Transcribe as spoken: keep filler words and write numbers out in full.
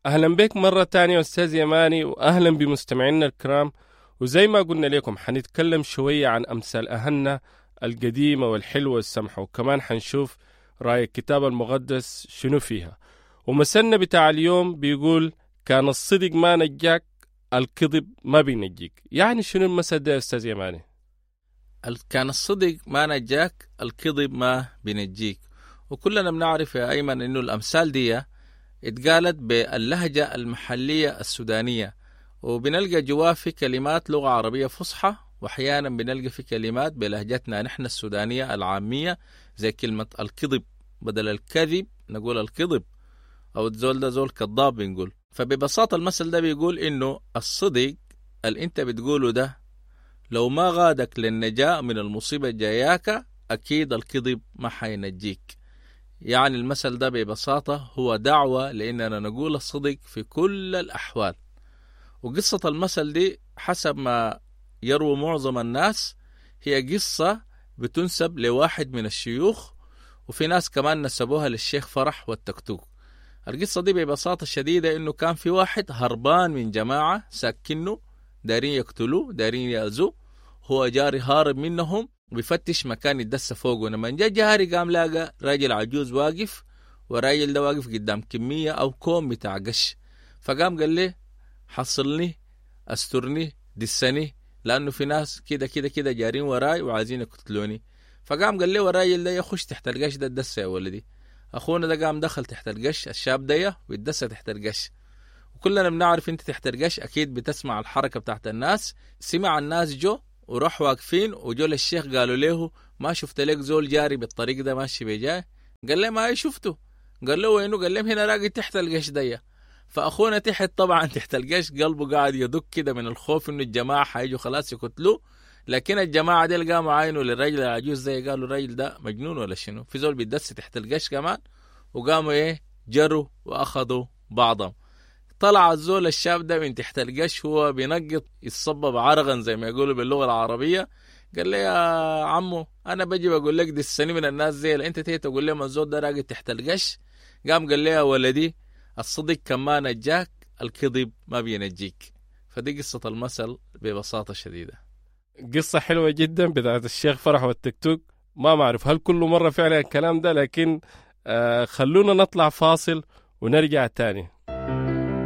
أهلا بك مرة تانية أستاذ يماني، وأهلا بمستمعينا الكرام. وزي ما قلنا لكم حنتكلم شوية عن أمثال أهلنا القديمة والحلوة والسمحة، وكمان حنشوف رأي الكتاب المقدس شنو فيها. ومثلنا بتاع اليوم بيقول كان الصدق ما نجاك الكذب ما بينجيك. يعني شنو المثل ده يا أستاذ يماني؟ كان الصدق ما نجاك الكذب ما بينجيك. وكلنا بنعرف يا أيمن إنه الأمثال دي اتقالت باللهجة المحلية السودانية، وبنلقى جواه في كلمات لغة عربية فصحى، وأحيانا بنلقى في كلمات بلهجتنا نحن السودانية العامية زي كلمة الكذب، بدل الكذب نقول الكذب، أو الزول ده زول كذاب بنقول. فببساطة المثل ده بيقول إنه الصدق اللي أنت بتقوله ده لو ما غادك للنجاة من المصيبة جاياك أكيد الكذب ما حينجيك. يعني المثل ده ببساطة هو دعوة لأننا نقول الصدق في كل الأحوال. وقصة المثل دي حسب ما يروي معظم الناس هي قصة بتنسب لواحد من الشيوخ، وفي ناس كمان نسبوها للشيخ فرح والتكتوك. القصة دي ببساطة شديدة إنه كان في واحد هربان من جماعة ساكنه دارين يقتلوه دارين يأذوه، هو جاري هارب منهم وبيفتش مكان يدس فوقه. لما جاء جاري قام لاقى راجل عجوز واقف، وراجل ده واقف قدام كمية أو كوم بتاع قش. فقام قال له حصلني استرني دسني، لأنه في ناس كده كده كده جارين وراي وعايزين يقتلوني. فقام قال له الراجل ده يخش تحت القش ده الدس يا ولدي. أخونا ده قام دخل تحت القش الشاب ده ويدس تحت القش. وكلنا بنعرف انت تحت القش أكيد بتسمع الحركة بتاعت الناس. سمع الناس جو وراح واقفين وجو للشيخ قالوا له ما شفت لك زول جاري بالطريق ده ماشي بجاه؟ قال له ما شفته. قال له وينه؟ قال لهم هنا راقد تحت القش دي. فأخونا تحت طبعا تحت القش قلبه قاعد يدق كده من الخوف انه الجماعة حيجوا خلاص يقتلوه. لكن الجماعة دي قاموا عاينوا للرجل العجوز زي قالوا الرجل ده مجنون ولا شنو، في زول بيدس تحت القش كمان. وقاموا ايه جروا واخذوا بعضهم. طلع الزول الشاب ده من تحت القش هو بينقط يتصبب عرغا زي ما يقولوا باللغة العربية. قال لي يا عمو أنا بجي بقول لك دي السنة من الناس زي اللي أنت تيجي تقول لي الزول ده راقد تحت القش. قام قال لي يا ولدي الصدق كما نجاك الكذب ما بينجيك. فدي قصة المثل ببساطة شديدة. قصة حلوة جدا بتاعت الشيخ فرح والتكتوك. ما معرف هل كل مرة فعلا الكلام ده، لكن آه خلونا نطلع فاصل ونرجع تاني.